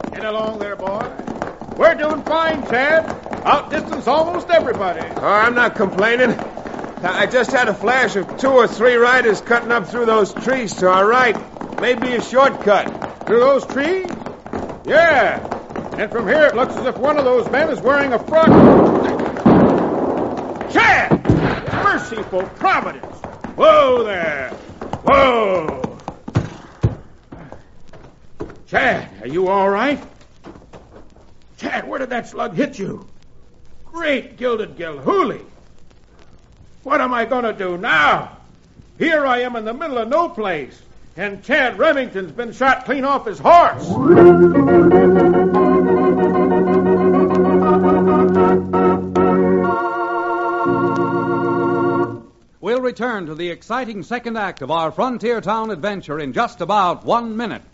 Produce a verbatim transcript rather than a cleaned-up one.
Get along there, boy. We're doing fine, Chad. Outdistance almost everybody. Oh, I'm not complaining. I just had a flash of two or three riders cutting up through those trees to our right. Maybe a shortcut. Through those trees? Yeah. And from here it looks as if one of those men is wearing a frock. Chad! Merciful Providence. Whoa there. Whoa. Chad, are you all right? Chad, where did that slug hit you? Great gilded Gilhooly. What am I going to do now? Here I am in the middle of no place, and Chad Remington's been shot clean off his horse. We'll return to the exciting second act of our Frontier Town adventure in just about one minute.